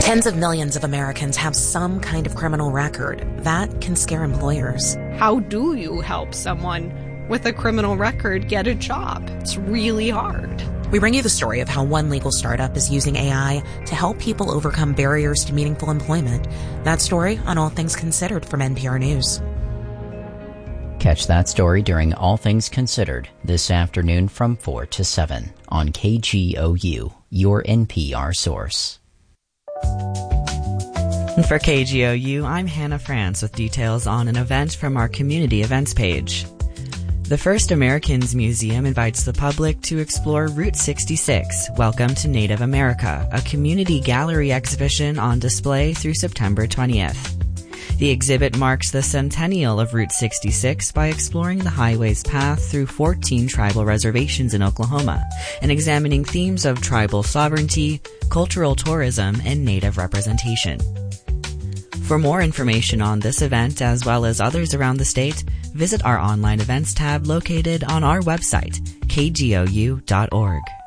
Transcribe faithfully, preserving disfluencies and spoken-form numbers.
Tens of millions of Americans have some kind of criminal record. That can scare employers. How do you help someone with a criminal record get a job? It's really hard. We bring you the story of how one legal startup is using A I to help people overcome barriers to meaningful employment. That story on All Things Considered from N P R News. Catch that story during All Things Considered this afternoon from four to seven on K G O U, your N P R source. For K G O U, I'm Hannah France with details on an event from our community events page. The First Americans Museum invites the public to explore Route sixty-six, Welcome to Native America, a community gallery exhibition on display through September twentieth. The exhibit marks the centennial of Route sixty-six by exploring the highway's path through fourteen tribal reservations in Oklahoma and examining themes of tribal sovereignty, cultural tourism, and Native representation. For more information on this event as well as others around the state, visit our online events tab located on our website, k g o u dot org.